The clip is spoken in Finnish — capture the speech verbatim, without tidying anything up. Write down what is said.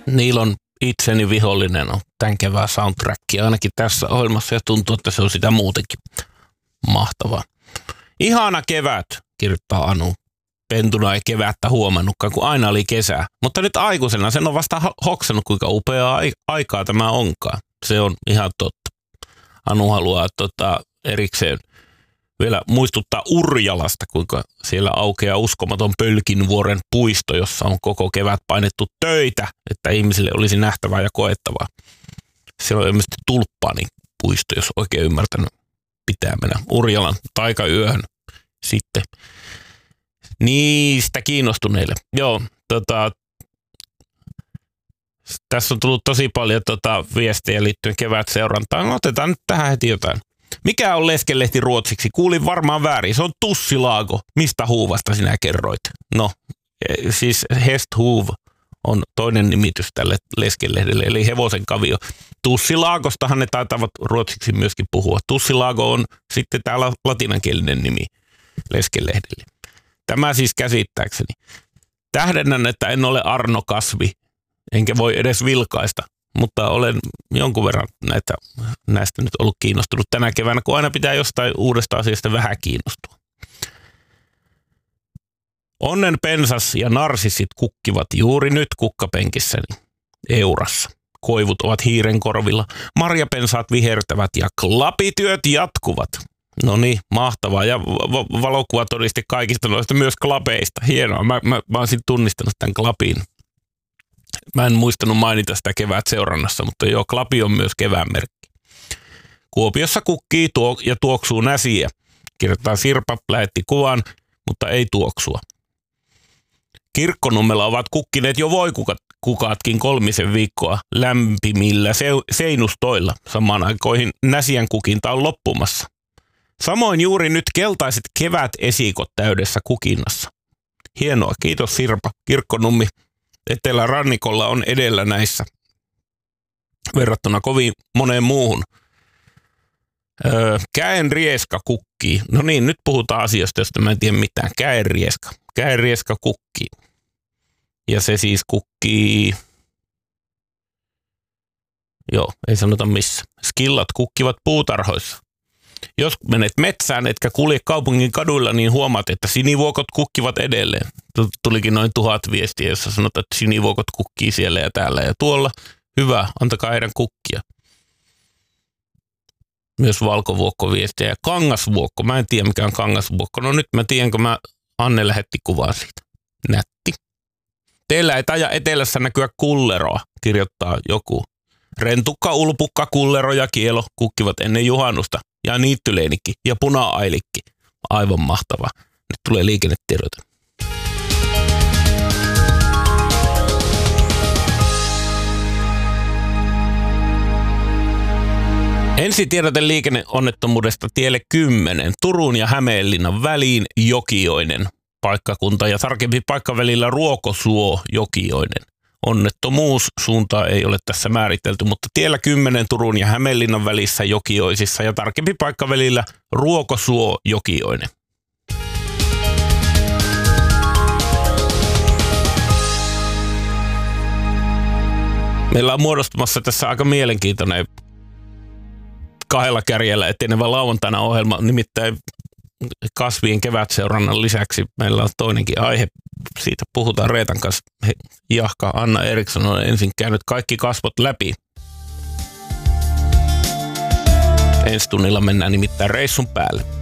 Niillä on itseni vihollinen on tämän kevään soundtrack, ainakin tässä ohjelmassa, ja tuntuu, että se on sitä muutenkin mahtavaa. Ihana kevät, kirjoittaa Anu. Pentuna ei kevättä huomannutkaan, kun aina oli kesää. Mutta nyt aikuisena sen on vasta hoksannut, kuinka upeaa aikaa tämä onkaan. Se on ihan totta. Anu haluaa tota, erikseen vielä muistuttaa Urjalasta, kuinka siellä aukeaa uskomaton Pölkinvuoren puisto, jossa on koko kevät painettu töitä, että ihmisille olisi nähtävää ja koettavaa. Siellä on ilmeisesti tulppaani puisto, jos oikein ymmärtänyt, pitää mennä Urjalan taikayöhön sitten. Niistä kiinnostuneille. Joo, tota, tässä on tullut tosi paljon tota, viestejä liittyen kevätseurantaan. No, otetaan nyt tähän heti jotain. Mikä on leskelehti ruotsiksi? Kuulin varmaan väärin. Se on Tussilaago. Mistä huuvasta sinä kerroit? No, siis Hesthuv on toinen nimitys tälle leskelehdelle, eli hevosen kavio. Tussilaagostahan ne taitavat ruotsiksi myöskin puhua. Tussilaago on sitten täällä latinankielinen nimi leskelehdelle. Tämä siis käsittääkseni. Tähdennän, että en ole Arno Kasvi, enkä voi edes vilkaista, mutta olen jonkun verran näitä, näistä nyt ollut kiinnostunut tänä keväänä, kun aina pitää jostain uudesta asiasta vähän kiinnostua. Onnen pensas ja narsissit kukkivat juuri nyt kukkapenkissäni Eurassa. Koivut ovat hiiren korvilla, marjapensaat vihertävät ja klapityöt jatkuvat. No niin, mahtavaa. Ja v- valokuva todisti kaikista noista myös klapeista. Hienoa. Mä, mä, mä olisin tunnistanut tämän klapin. Mä en muistanut mainita sitä kevät seurannassa, mutta joo, klapi on myös kevään merkki. Kuopiossa kukkii tuo, ja tuoksuu näsiä. Kirjoittaa Sirpa, lähetti kuvan, mutta ei tuoksua. Kirkkonummella ovat kukkineet jo voikukaatkin kolmisen viikkoa lämpimillä se- seinustoilla. Samaan aikoihin näsien kukinta on loppumassa. Samoin juuri nyt keltaiset kevätesikot täydessä kukinnassa. Hienoa, kiitos Sirpa. Kirkkonummi Etelärannikolla on edellä näissä verrattuna kovin moneen muuhun. Öö, käenrieska kukkii. No niin, nyt puhutaan asiasta, josta mä en tiedä mitään. Käenrieska. Käenrieska kukkii. Ja se siis kukkii... Joo, ei sanota missä. Skillat kukkivat puutarhoissa. Jos menet metsään, etkä kulje kaupungin kaduilla, niin huomaat, että sinivuokot kukkivat edelleen. Tulikin noin tuhat viestiä, jossa sanotaan, että sinivuokot kukkii siellä ja täällä ja tuolla. Hyvä, antakaa heidän kukkia. Myös valkovuokko viestiä ja kangasvuokko. Mä en tiedä, mikä on kangasvuokko. No nyt mä tiedän, kun mä Anne lähetti kuvaa siitä. Nätti. Teillä ei taida etelässä näkyä kulleroa, kirjoittaa joku. Rentukka, ulpukka, kullero ja kielo kukkivat ennen juhannusta. Ja niittyleenikki ja puna-ailikki. Aivan mahtava. Nyt tulee liikennetiedote. Ensi tiedote liikenneonnettomuudesta tielle kymmenen. Turun ja Hämeenlinnan väliin Jokioinen paikkakunta ja tarkempi paikka välillä Ruokosuo Jokioinen. Onnettomuus suuntaa ei ole tässä määritelty, mutta tiellä kymmenen Turun ja Hämeenlinnan välissä Jokioisissa ja tarkempi paikka välillä Ruokosuo Jokioinen. Meillä on muodostumassa tässä aika mielenkiintoinen kahdella kärjellä etenevä lauantaina ohjelma, nimittäin kasvien kevätseurannan lisäksi meillä on toinenkin aihe. Siitä puhutaan Reetan kanssa. Jahka Anna Eriksson on ensin käynyt kaikki kasvot läpi. Ensi tunnilla mennään nimittäin reissun päälle.